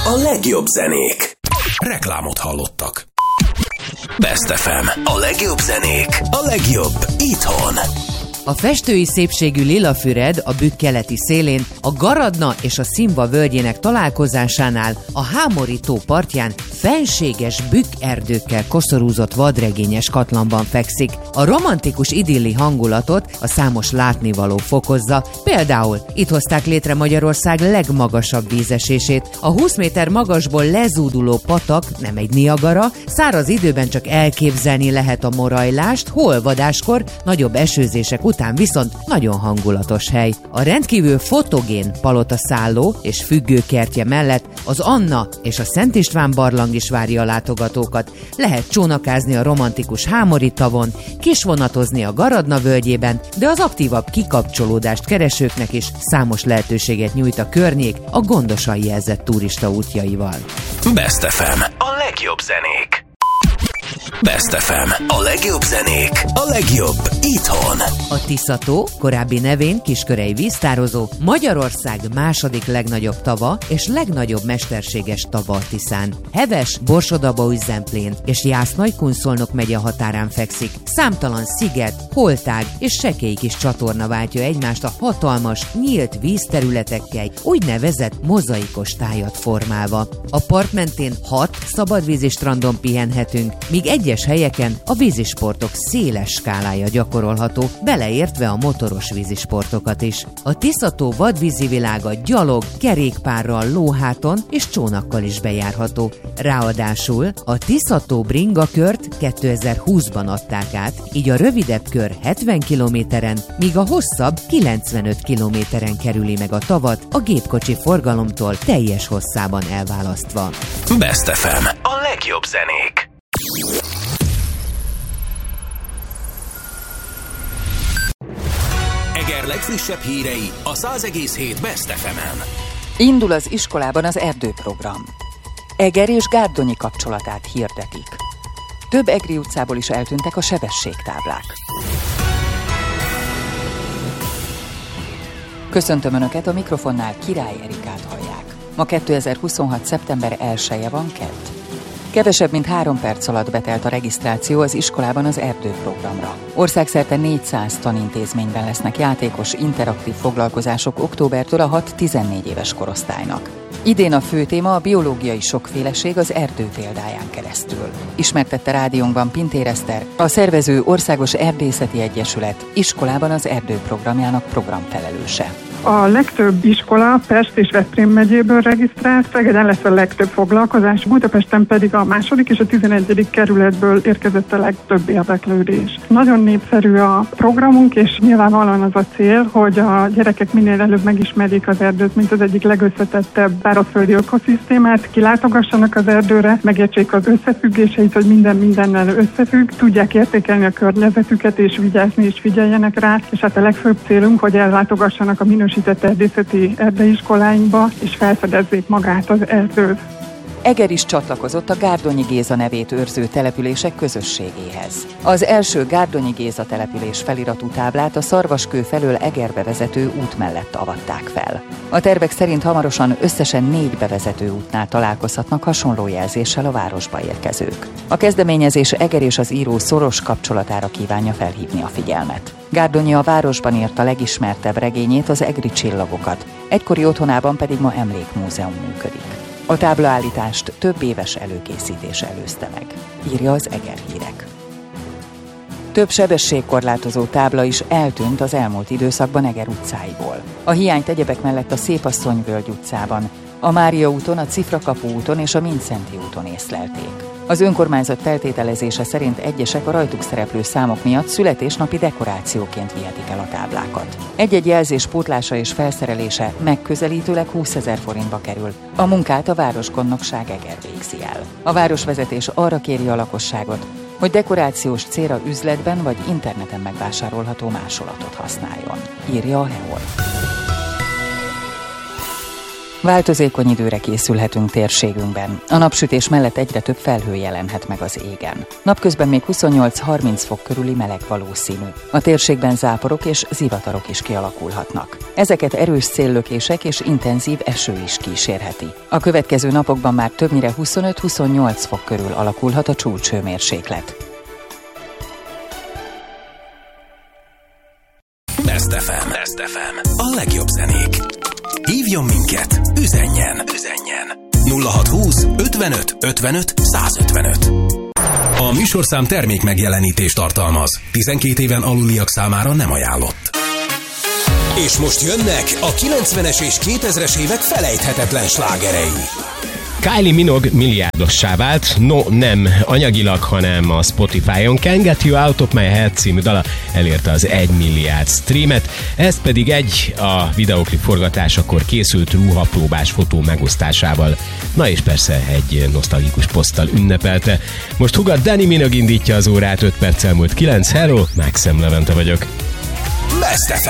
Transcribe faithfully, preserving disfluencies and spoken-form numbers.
A legjobb zenék. Reklámot hallottak. Best ef em. A legjobb zenék. A legjobb itthon. A festői szépségű Lilafüred a Bükk keleti szélén, a Garadna és a Szimva völgyének találkozásánál, a Hámori tó partján fenséges bükk-erdőkkel koszorúzott vadregényes katlanban fekszik. A romantikus idilli hangulatot a számos látnivaló fokozza, például itt hozták létre Magyarország legmagasabb vízesését. A húsz méter magasból lezúduló patak nem egy Niagara, száraz időben csak elképzelni lehet a morajlást, holvadáskor, nagyobb esőzések után viszont nagyon hangulatos hely. A rendkívül fotogén palotaszálló és függőkertje mellett az Anna és a Szent István barlang is várja a látogatókat. Lehet csónakázni a romantikus Hámori tavon, kisvonatozni a Garadna völgyében, de az aktívabb kikapcsolódást keresőknek is számos lehetőséget nyújt a környék a gondosan jelzett turista útjaival. Best ef em. A legjobb zenék. Best ef em. A legjobb zenék. A legjobb itthon. A Tisza-tó, korábbi nevén Kiskörei víztározó, Magyarország második legnagyobb tava és legnagyobb mesterséges tava a Tiszán. Heves, Borsod-Abaúj-Zemplén és Jász-Nagykun-Szolnok megye határán fekszik. Számtalan sziget, holtág és sekély kis csatorna váltja egymást a hatalmas, nyílt vízterületekkel, úgynevezett mozaikos tájat formálva. A part mentén hat szabadvízi strandon pihenhetünk, míg egyes helyeken a vízisportok széles skálája gyakorolható, beleértve a motoros vízisportokat is. A Tisza-tó vadvízi világa gyalog, kerékpárral, lóháton és csónakkal is bejárható. Ráadásul a Tisza-tó bringakört kétezer-húszban adták át, így a rövidebb kör hetven kilométeren, míg a hosszabb kilencvenöt kilométeren kerüli meg a tavat a gépkocsi forgalomtól teljes hosszában elválasztva. Best ef em. A legjobb zenék. Eger legfrissebb hírei a száz egész hét Best ef emen. Indul az iskolában az erdőprogram. Eger és Gárdonyi kapcsolatát hirdetik. Több egri utcából is eltűntek a sebességtáblák. Köszöntöm Önöket, a mikrofonnál Király Erikát hallják. Ma kétezer-huszonhat. szeptember elseje van, kedd. Kevesebb, mint három perc alatt betelt a regisztráció az iskolában az erdőprogramra. Országszerte négyszáz tanintézményben lesznek játékos, interaktív foglalkozások októbertől a hat-tizennégy éves korosztálynak. Idén a fő téma a biológiai sokféleség az erdő példáján keresztül. Ismertette rádiónkban Pintér Eszter, a szervező Országos Erdészeti Egyesület iskolában az erdőprogramjának programfelelőse. A legtöbb iskola Pest és Veszprém megyéből regisztrált, Szegeden lesz a legtöbb foglalkozás, Budapesten pedig a második és a tizenegyedik kerületből érkezett a legtöbb érdeklődés. Nagyon népszerű a programunk, és nyilvánvalóan az a cél, hogy a gyerekek minél előbb megismerjék az erdőt, mint az egyik legösszetettebb szárazföldi ökoszisztémát, kilátogassanak az erdőre, megértsék az összefüggéseit, hogy minden mindennel összefügg, tudják értékelni a környezetüket, és vigyázni és figyeljenek rá, és hát a legfőbb célunk, hogy ellátogassanak a minősített erdészeti erdeiskoláinkba, és felfedezzék magát az erdőt. Eger is csatlakozott a Gárdonyi Géza nevét őrző települések közösségéhez. Az első Gárdonyi Géza település feliratú táblát a Szarvaskő felől Egerbe vezető út mellett avatták fel. A tervek szerint hamarosan összesen négy bevezető útnál találkozhatnak hasonló jelzéssel a városba érkezők. A kezdeményezés Eger és az író szoros kapcsolatára kívánja felhívni a figyelmet. Gárdonyi a városban írta legismertebb regényét, az Egri csillagokat, egykori otthonában pedig ma emlékmúzeum működik. A táblaállítást több éves előkészítés előzte meg, írja az Eger Hírek. Több sebességkorlátozó tábla is eltűnt az elmúlt időszakban Eger utcáiból. A hiányt egyebek mellett a Szépasszonyvölgy utcában, a Mária úton, a Cifrakapu úton és a Mindszenti úton észlelték. Az önkormányzat feltételezése szerint egyesek a rajtuk szereplő számok miatt születésnapi dekorációként vihetik el a táblákat. Egy-egy jelzés pótlása és felszerelése megközelítőleg húszezer forintba kerül. A munkát a Városgondnokság Eger végzi el. A városvezetés arra kéri a lakosságot, hogy dekorációs célra üzletben vagy interneten megvásárolható másolatot használjon, írja a Heol. Változékony időre készülhetünk térségünkben. A napsütés mellett egyre több felhő jelenhet meg az égen. Napközben még huszonnyolc-harminc fok körüli meleg valószínű. A térségben záporok és zivatarok is kialakulhatnak. Ezeket erős széllökések és intenzív eső is kísérheti. A következő napokban már többnyire huszonöt-huszonnyolc fok körül alakulhat a csúcshőmérséklet. Best ef em. Best ef em. A legjobb zenék. Hívjon minket, üzenjen, üzenjen. nulla hatszázhúsz ötvenöt ötvenöt százötvenöt. A műsorszám termék megjelenítést tartalmaz. tizenkét éven aluliak számára nem ajánlott. És most jönnek a kilencvenes és kétezres évek felejthetetlen slágerei. Kylie Minogue milliárdossá vált, no nem anyagilag, hanem a Spotify-on. Can't Get You Out of My Head című dala elérte az egy milliárd streamet, ez pedig egy a videóklip forgatásakor készült ruhapróbás fotó megosztásával. Na és persze egy nosztalgikus poszttal ünnepelte. Most Hugat Dani Minogue indítja az órát, öt perccel múlt kilenc. Hello, Maxim Levente vagyok. Best ef